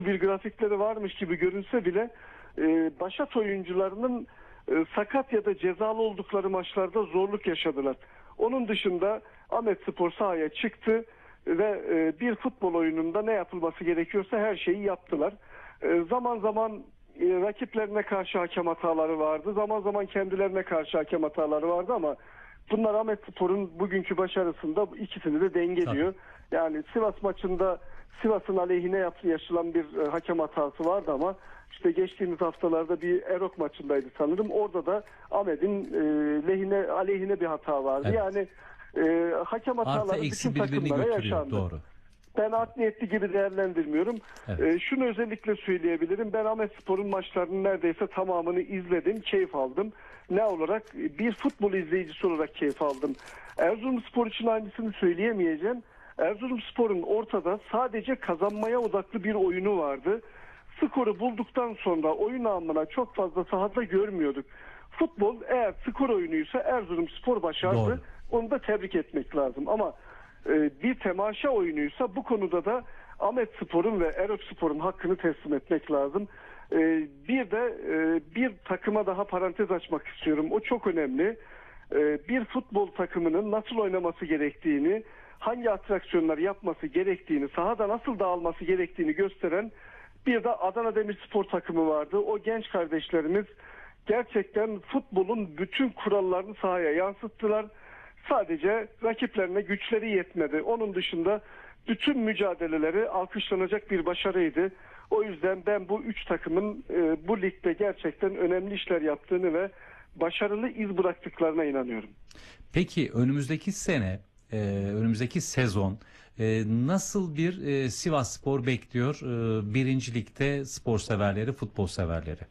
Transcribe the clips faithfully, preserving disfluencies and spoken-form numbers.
bir grafikleri varmış gibi görünse bile e, başat oyuncularının e, sakat ya da cezalı oldukları maçlarda zorluk yaşadılar. Onun dışında Ahmetspor sahaya çıktı ve e, bir futbol oyununda ne yapılması gerekiyorsa her şeyi yaptılar. E, zaman zaman e, rakiplerine karşı hakem hataları vardı. Zaman zaman kendilerine karşı hakem hataları vardı ama bunlar Ahmetspor'un bugünkü başarısında ikisini de dengeliyor. Yani Sivas maçında Sivas'ın aleyhine yaptığı yaşanan bir e, hakem hatası vardı ama işte geçtiğimiz haftalarda bir Erok maçındaydı sanırım. Orada da Ahmet'in e, lehine aleyhine bir hata vardı. Evet. Yani e, hakem Artı hataları eksi bütün birbirini takımlara götürüyor. yaşandı. Doğru. Ben art niyetli gibi değerlendirmiyorum. Evet. Ee, şunu özellikle söyleyebilirim. Ben Ahmetspor'un maçlarının neredeyse tamamını izledim, keyif aldım. Ne olarak? Bir futbol izleyicisi olarak keyif aldım. Erzurumspor için aynısını söyleyemeyeceğim. Erzurumspor'un ortada sadece kazanmaya odaklı bir oyunu vardı. Skoru bulduktan sonra oyun anlamına çok fazla sahada görmüyorduk. Futbol eğer skor oyunuysa Erzurumspor başardı. Doğru. Onu da tebrik etmek lazım. Ama e, bir temaşa oyunuysa bu konuda da Ahmetspor'un ve Erokspor'un hakkını teslim etmek lazım. E, bir de e, bir takıma daha parantez açmak istiyorum. O çok önemli. E, bir futbol takımının nasıl oynaması gerektiğini, hangi atraksiyonları yapması gerektiğini, sahada nasıl dağılması gerektiğini gösteren bir de Adana Demirspor takımı vardı. O genç kardeşlerimiz gerçekten futbolun bütün kurallarını sahaya yansıttılar. Sadece rakiplerine güçleri yetmedi. Onun dışında bütün mücadeleleri alkışlanacak bir başarıydı. O yüzden ben bu üç takımın e, bu ligde gerçekten önemli işler yaptığını ve başarılı iz bıraktıklarına inanıyorum. Peki önümüzdeki sene, e, önümüzdeki sezon e, nasıl bir e, Sivasspor bekliyor e, birinci ligde spor severleri, futbol severleri?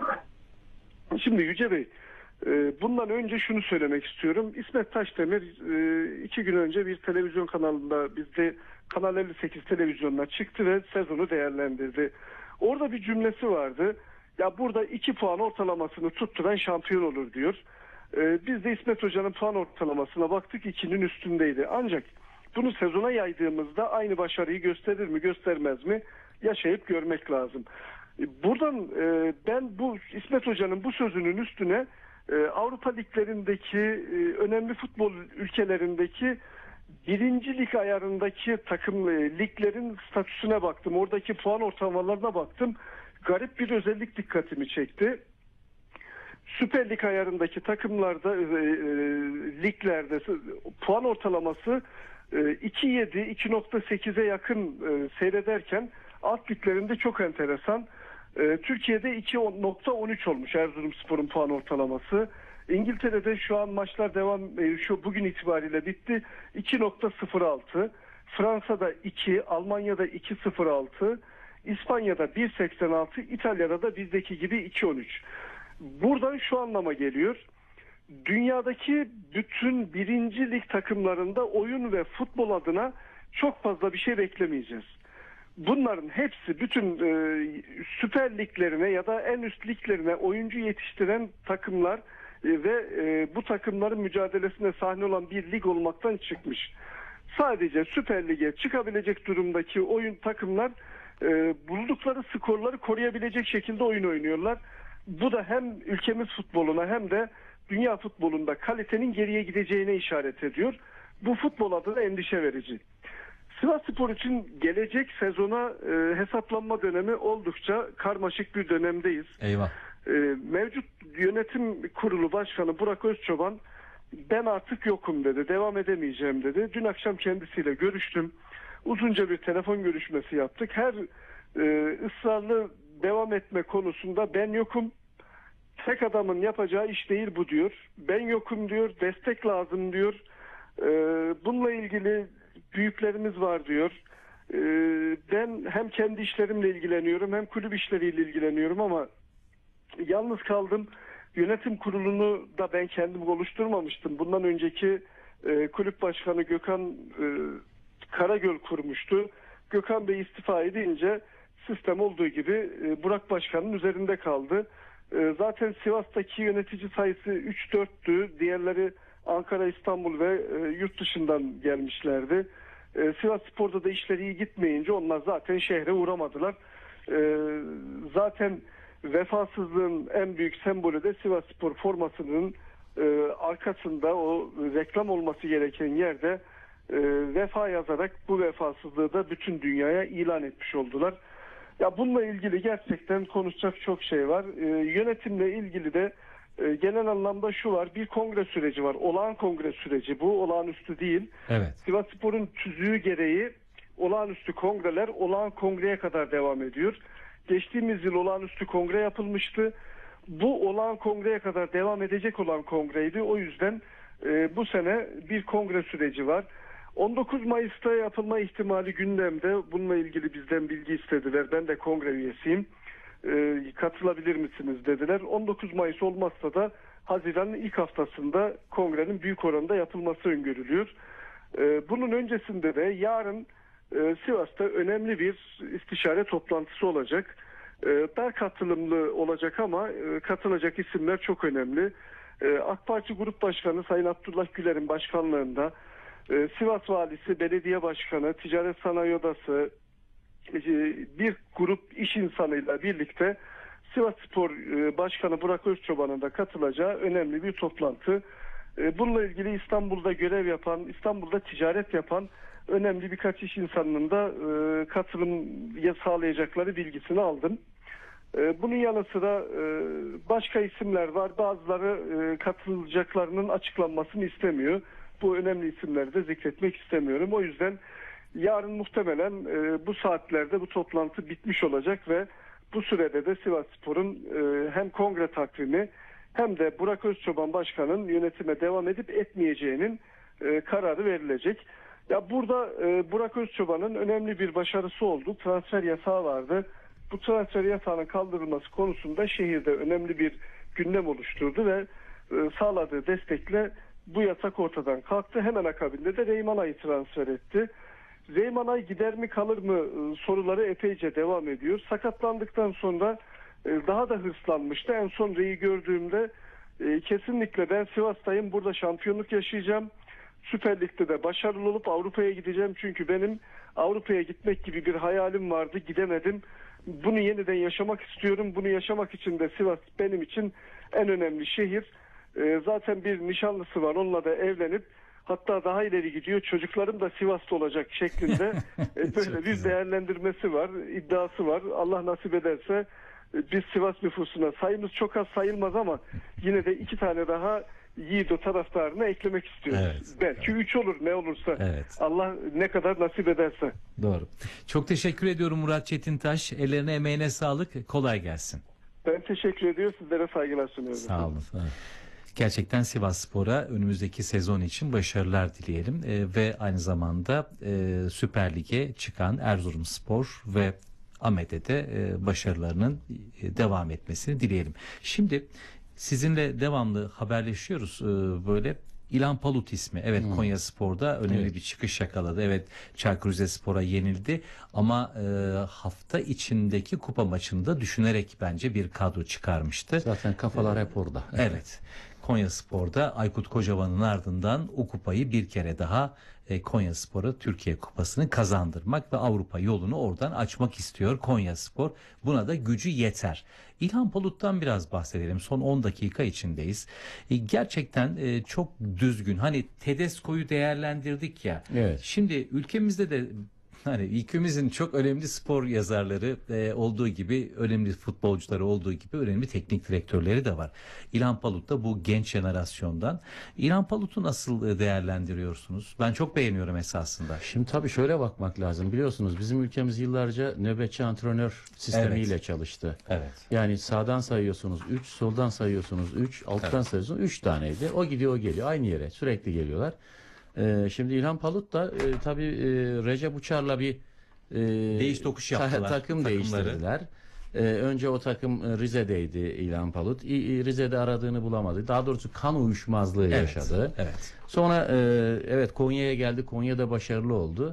Şimdi Yüce Bey, e, bundan önce şunu söylemek istiyorum. İsmet Taşdemir e, iki gün önce bir televizyon kanalında, bizde Kanal elli sekiz televizyonuna çıktı ve sezonu değerlendirdi. Orada bir cümlesi vardı. Ya burada iki puan ortalamasını tutturan şampiyon olur diyor. E, biz de İsmet Hoca'nın puan ortalamasına baktık, ikinin üstündeydi. Ancak bunu sezona yaydığımızda aynı başarıyı gösterir mi göstermez mi yaşayıp görmek lazım. Buradan e, ben bu İsmet Hoca'nın bu sözünün üstüne e, Avrupa liglerindeki e, önemli futbol ülkelerindeki birinci lig ayarındaki takım e, liglerin statüsüne baktım. Oradaki puan ortalamalarına baktım. Garip bir özellik dikkatimi çekti. Süper Lig ayarındaki takımlarda e, e, liglerde puan ortalaması e, iki nokta yedi iki nokta sekize yakın e, seyrederken alt liglerinde çok enteresan. E, Türkiye'de iki nokta on üç olmuş Erzurumspor'un puan ortalaması. İngiltere'de şu an maçlar devam e, şu bugün itibariyle bitti. iki nokta sıfır altı. Fransa'da iki, Almanya'da iki nokta sıfır altı, İspanya'da bir nokta seksen altı, İtalya'da da bizdeki gibi iki nokta on üç. Buradan şu anlama geliyor. Dünyadaki bütün birinci lig takımlarında oyun ve futbol adına çok fazla bir şey beklemeyeceğiz. Bunların hepsi bütün e, süper liglerine ya da en üst liglerine oyuncu yetiştiren takımlar e, ve e, bu takımların mücadelesine sahne olan bir lig olmaktan çıkmış. Sadece Süper Lig'e çıkabilecek durumdaki oyun takımlar e, buldukları skorları koruyabilecek şekilde oyun oynuyorlar. Bu da hem ülkemiz futboluna hem de dünya futbolunda kalitenin geriye gideceğine işaret ediyor. Bu futbol adına endişe verici. Sivasspor için gelecek sezona e, hesaplanma dönemi oldukça karmaşık bir dönemdeyiz. Eyvah. E, mevcut yönetim kurulu başkanı Burak Özçoban ben artık yokum dedi, devam edemeyeceğim dedi. Dün akşam kendisiyle görüştüm. Uzunca bir telefon görüşmesi yaptık. Her e, ısrarlı devam etme konusunda ben yokum. Tek adamın yapacağı iş değil bu diyor. Ben yokum diyor. Destek lazım diyor. E, bununla ilgili büyüklerimiz var diyor. E, ben hem kendi işlerimle ilgileniyorum hem kulüp işleriyle ilgileniyorum ama yalnız kaldım. Yönetim kurulunu da ben kendim oluşturmamıştım. Bundan önceki e, kulüp başkanı Gökhan e, Karagöl kurmuştu. Gökhan Bey istifa edince sistem olduğu gibi e, Burak Başkan'ın üzerinde kaldı. E, zaten Sivas'taki yönetici sayısı üç dörttü. Diğerleri Ankara, İstanbul ve e, yurt dışından gelmişlerdi. E, Sivasspor'da da işleri iyi gitmeyince onlar zaten şehre uğramadılar. E, zaten vefasızlığın en büyük sembolü de Sivasspor formasının e, arkasında o reklam olması gereken yerde e, vefa yazarak bu vefasızlığı da bütün dünyaya ilan etmiş oldular. Ya bununla ilgili gerçekten konuşacak çok şey var. E, yönetimle ilgili de e, genel anlamda şu var. Bir kongre süreci var. Olağan kongre süreci bu. Olağanüstü değil. Evet. Sivasspor'un tüzüğü gereği olağanüstü kongreler olağan kongreye kadar devam ediyor. Geçtiğimiz yıl olağanüstü kongre yapılmıştı. Bu olağan kongreye kadar devam edecek olan kongreydi. O yüzden e, bu sene bir kongre süreci var. on dokuz Mayıs'ta yapılma ihtimali gündemde. Bununla ilgili bizden bilgi istediler. Ben de kongre üyesiyim. E, katılabilir misiniz dediler. on dokuz Mayıs olmazsa da Haziran'ın ilk haftasında kongrenin büyük oranda yapılması öngörülüyor. E, bunun öncesinde de yarın e, Sivas'ta önemli bir istişare toplantısı olacak. E, daha katılımlı olacak ama e, katılacak isimler çok önemli. E, AK Parti Grup Başkanı Sayın Abdullah Güler'in başkanlığında e, Sivas Valisi, Belediye Başkanı, Ticaret Sanayi Odası, e, bir grup iş insanıyla birlikte Sivasspor e, Başkanı Burak Özçoban'ın da katılacağı önemli bir toplantı. E, bununla ilgili İstanbul'da görev yapan, İstanbul'da ticaret yapan önemli birkaç iş insanının da e, katılım sağlayacakları bilgisini aldım. E, bunun yanı sıra e, başka isimler var. Bazıları e, katılacaklarının açıklanmasını istemiyor. Bu önemli isimleri de zikretmek istemiyorum. O yüzden yarın muhtemelen e, bu saatlerde bu toplantı bitmiş olacak ve bu sürede de Sivasspor'un e, hem kongre takvimi hem de Burak Özçoban Başkan'ın yönetime devam edip etmeyeceğinin e, kararı verilecek. Ya burada e, Burak Özçoban'ın önemli bir başarısı oldu. Transfer yasağı vardı. Bu transfer yasağının kaldırılması konusunda şehirde önemli bir gündem oluşturdu ve e, sağladığı destekle bu yasak ortadan kalktı. Hemen akabinde de Reymanay'ı transfer etti. Reymanay gider mi kalır mı e, soruları epeyce devam ediyor. Sakatlandıktan sonra e, daha da hırslanmıştı. En son Rey'i gördüğümde e, kesinlikle ben Sivas'tayım, burada şampiyonluk yaşayacağım. Süper Lig'de de başarılı olup Avrupa'ya gideceğim. Çünkü benim Avrupa'ya gitmek gibi bir hayalim vardı. Gidemedim. Bunu yeniden yaşamak istiyorum. Bunu yaşamak için de Sivas benim için en önemli şehir. Ee, zaten bir nişanlısı var. Onunla da evlenip hatta daha ileri gidiyor. Çocuklarım da Sivas'ta olacak şeklinde e, böyle bir değerlendirmesi var. İddiası var. Allah nasip ederse e, biz Sivas nüfusuna sayımız çok az sayılmaz ama yine de iki tane daha Yiğido taraftarına eklemek istiyoruz. Evet, Belki evet. üç olur ne olursa. Evet. Allah ne kadar nasip ederse. Doğru. Çok teşekkür ediyorum Murat Çetintaş. Ellerine emeğine sağlık. Kolay gelsin. Ben teşekkür ediyorum. Sizlere saygılar sunuyorum. Sağ olun. Gerçekten Sivasspor'a önümüzdeki sezon için başarılar dileyelim. Ee, ve aynı zamanda e, Süper Lig'e çıkan Erzurumspor ve Ahmet'e de e, başarılarının e, devam etmesini dileyelim. Şimdi sizinle devamlı haberleşiyoruz e, böyle. İlhan Palut ismi. Evet, hmm. Konyaspor'da önemli evet. bir çıkış yakaladı. Evet, Çaykur Rizespor'a yenildi ama e, hafta içindeki kupa maçında düşünerek bence bir kadro çıkarmıştı. Zaten kafalar hep orada. Evet. Konyaspor'da Aykut Kocaman'ın ardından o kupayı bir kere daha e, Konyaspor'a Türkiye Kupası'nı kazandırmak ve Avrupa yolunu oradan açmak istiyor Konyaspor. Buna da gücü yeter. İlhan Palut'tan biraz bahsedelim. Son on dakika içindeyiz. E, gerçekten e, çok düzgün. Hani Tedesco'yu değerlendirdik ya. Evet. Şimdi ülkemizde de hani ülkemizin çok önemli spor yazarları e, olduğu gibi, önemli futbolcuları olduğu gibi önemli teknik direktörleri de var. İlhan Palut da bu genç jenerasyondan. İlhan Palut'u nasıl değerlendiriyorsunuz? Ben çok beğeniyorum esasında. Şimdi tabii şöyle bakmak lazım. Biliyorsunuz bizim ülkemiz yıllarca nöbetçi antrenör sistemiyle evet. çalıştı. Evet. Yani sağdan sayıyorsunuz üç, soldan sayıyorsunuz üç, alttan evet. sayıyorsunuz üç taneydi. O gidiyor o geliyor aynı yere sürekli geliyorlar. Ee, şimdi İlhan Palut da e, tabii e, Recep Uçar'la bir e, değiş tokuş yaptılar. Ta, takım takımları. değiştirdiler. Ee, önce o takım Rize'deydi İlhan Palut. İ, İ, Rize'de aradığını bulamadı. Daha doğrusu kan uyuşmazlığı evet, yaşadı. Evet. Sonra e, evet Konya'ya geldi. Konya'da başarılı oldu.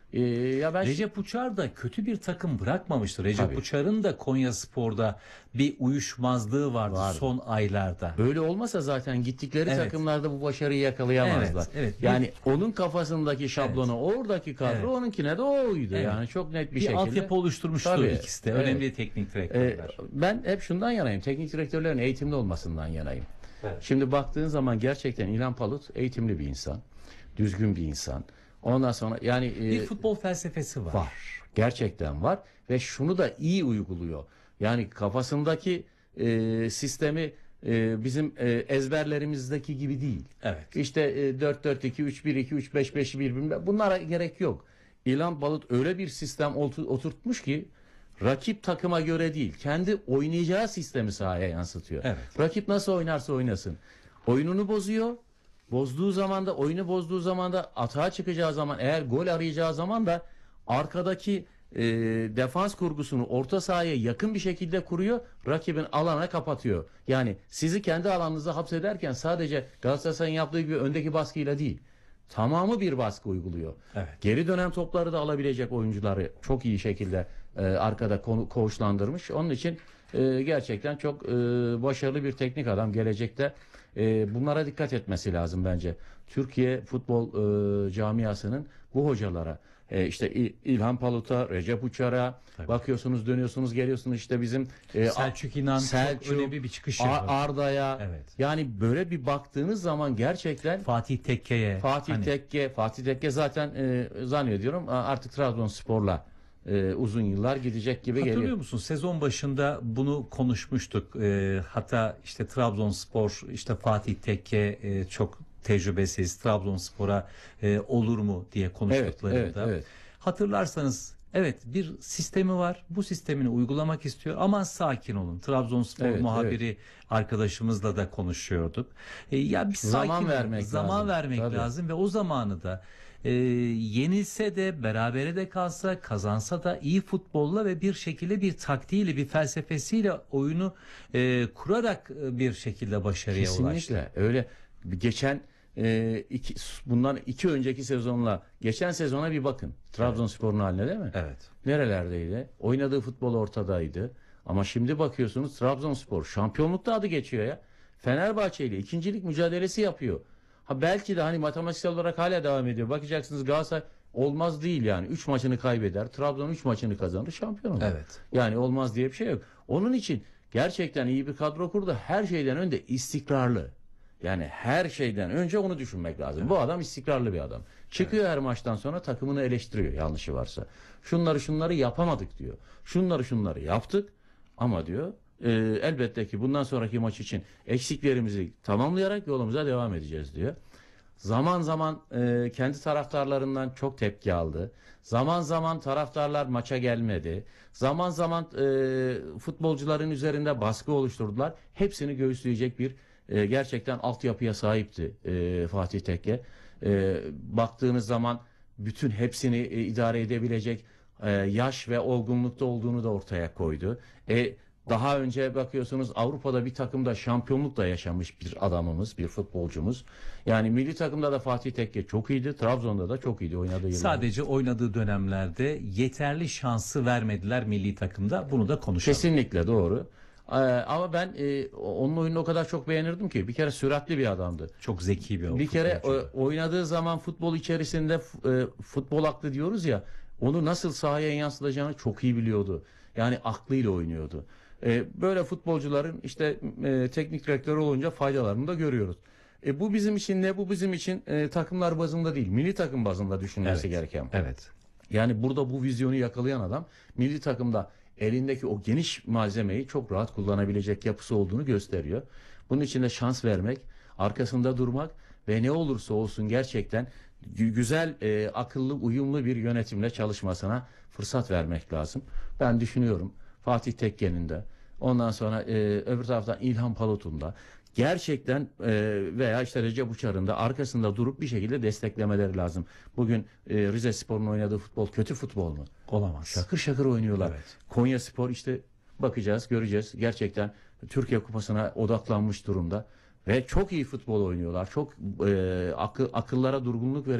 Ee, ya ben Recep Uçar da kötü bir takım bırakmamıştı. Recep Tabii. Uçar'ın da Konyaspor'da bir uyuşmazlığı vardı, Vardı. son aylarda. böyle olmasa zaten gittikleri Evet. takımlarda bu başarıyı yakalayamazlar. Evet, evet. Yani onun kafasındaki şablonu, oradaki kadro Evet. onunkine de oydu. Evet. Yani çok net bir, Bir, şekilde. altyapı oluşturmuştu Tabii. ikisi de. Evet. Önemli teknik Ee, direktörler. ben hep şundan yanayım. Teknik direktörlerin eğitimli olmasından yanayım. Evet. Şimdi baktığın zaman gerçekten İlhan Palut eğitimli bir insan. Düzgün bir insan. Ondan sonra yani e, Bir futbol felsefesi var. var. Gerçekten var ve şunu da iyi uyguluyor. Yani kafasındaki e, sistemi e, bizim e, ezberlerimizdeki gibi değil. Evet. İşte e, dört dört iki, üç bir iki, üç beş beş bir bilmem, bunlara gerek yok. İlhan Palut öyle bir sistem otu- oturtmuş ki rakip takıma göre değil, kendi oynayacağı sistemi sahaya yansıtıyor. Evet. Rakip nasıl oynarsa oynasın. Oyununu bozuyor. Bozduğu zaman da, oyunu bozduğu zaman da, atağa çıkacağı zaman, eğer gol arayacağı zaman da arkadaki e, defans kurgusunu orta sahaya yakın bir şekilde kuruyor. Rakibin alana kapatıyor. Yani sizi kendi alanınıza hapsederken sadece Galatasaray'ın yaptığı gibi öndeki baskıyla değil, tamamı bir baskı uyguluyor. Evet. Geri dönen topları da alabilecek oyuncuları çok iyi şekilde e, arkada konu, koğuşlandırmış. Onun için e, gerçekten çok e, başarılı bir teknik adam. Gelecekte e, bunlara dikkat etmesi lazım bence. Türkiye futbol e, camiasının bu hocalara, e, işte İ- İlhan Palut'a, Recep Uçar'a Tabii. bakıyorsunuz, dönüyorsunuz, geliyorsunuz işte bizim e, Selçuk İnan Selçuk, çok önemli bir çıkış A- yapıyor. Arda'ya, Evet. yani böyle bir baktığınız zaman gerçekten Fatih Tekke'ye. Fatih hani Tekke, Fatih Tekke zaten e, zannediyorum artık Trabzonspor'la e, uzun yıllar gidecek gibi Hatırlıyor geliyor. musun? Sezon başında bunu konuşmuştuk. Ee, hatta işte Trabzonspor, işte Fatih Tekke e, çok tecrübesiz. Trabzonspor'a e, olur mu diye Evet, konuştuklarında. evet, evet. Hatırlarsanız evet, bir sistemi var. Bu sistemini uygulamak istiyor ama sakin olun. Trabzonspor Evet, muhabiri arkadaşımızla da konuşuyorduk. E, ya bir sakin Zaman olun. vermek zaman lazım. vermek Tabii. lazım ve o zamanı da e, yenilse de, berabere de kalsa, kazansa da iyi futbolla ve bir şekilde bir taktiğiyle, bir felsefesiyle oyunu e, kurarak e, bir şekilde başarıya ulaştı. Kesinlikle öyle. Geçen e, iki, bundan iki önceki sezonla geçen sezona bir bakın. Trabzonspor'un haline değil mi? Evet. Nerelerdeydi? Oynadığı futbol ortadaydı. Ama şimdi bakıyorsunuz Trabzonspor şampiyonlukta adı geçiyor ya. Fenerbahçe ile ikincilik mücadelesi yapıyor. Ha belki de hani matematiksel olarak hala devam ediyor. Bakacaksınız Galatasaray olmaz değil yani. üç maçını kaybeder. Trabzon üç maçını kazanır, şampiyon olur. Evet. Yani olmaz diye bir şey yok. Onun için gerçekten iyi bir kadro kurdu. Her şeyden önce istikrarlı. Yani her şeyden önce onu düşünmek lazım. Bu adam istikrarlı bir adam. Çıkıyor her maçtan sonra takımını eleştiriyor yanlışı varsa. Şunları şunları yapamadık diyor. Şunları şunları yaptık ama diyor e, elbette ki bundan sonraki maç için eksiklerimizi tamamlayarak yolumuza devam edeceğiz diyor. Zaman zaman e, kendi taraftarlarından çok tepki aldı. Zaman zaman taraftarlar maça gelmedi. Zaman zaman e, futbolcuların üzerinde baskı oluşturdular. Hepsini göğüsleyecek bir e, gerçekten altyapıya sahipti e, Fatih Tekke. E, baktığınız zaman bütün hepsini e, idare edebilecek e, yaş ve olgunlukta olduğunu da ortaya koydu. E, daha önce bakıyorsunuz Avrupa'da bir takımda şampiyonluk da yaşamış bir adamımız, bir futbolcumuz. Yani milli takımda da Fatih Tekke çok iyiydi. Trabzon'da da çok iyiydi oynadığı yıllar. Sadece oynadığı dönemlerde yeterli şansı vermediler milli takımda. Bunu da konuşalım. Kesinlikle doğru. Ee, ama ben e, onun oyununu o kadar çok beğenirdim ki bir kere süratli bir adamdı. Çok zeki bir Bir kere futbolcu. o- oynadığı zaman futbol içerisinde f- e, futbol aklı diyoruz ya, onu nasıl sahaya yansıtacağını çok iyi biliyordu. Yani aklıyla oynuyordu. E, böyle futbolcuların işte e, teknik direktör olunca faydalarını da görüyoruz. E, bu bizim için ne? Bu bizim için e, takımlar bazında değil, milli takım bazında düşünmesi Evet. gereken. Evet. Yani burada bu vizyonu yakalayan adam milli takımda elindeki o geniş malzemeyi çok rahat kullanabilecek yapısı olduğunu gösteriyor. Bunun için de şans vermek, arkasında durmak ve ne olursa olsun gerçekten gü- güzel, e, akıllı, uyumlu bir yönetimle çalışmasına fırsat vermek lazım. Ben düşünüyorum Fatih Tekke'nin de, ondan sonra e, öbür taraftan İlhan Palut'un da gerçekten e, veya işte Recep Uçar'ın da arkasında durup bir şekilde desteklemeleri lazım. Bugün e, Rizespor'un oynadığı futbol kötü futbol mu? Olamaz. Şakır şakır oynuyorlar. Evet. Konyaspor işte bakacağız, göreceğiz. Gerçekten Türkiye Kupası'na odaklanmış durumda ve çok iyi futbol oynuyorlar. Çok e, akıl, akıllara durgunluk verecek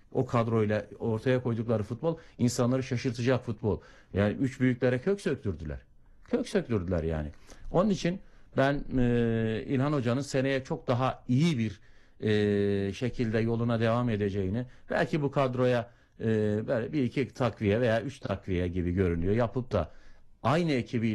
o kadroyla ortaya koydukları futbol insanları şaşırtacak futbol. Yani üç büyüklere kök söktürdüler. Kök söktürdüler yani. Onun için ben e, İlhan Hoca'nın seneye çok daha iyi bir e, şekilde yoluna devam edeceğini, belki bu kadroya e, böyle bir iki takviye veya üç takviye gibi görünüyor yapıp da aynı ekibi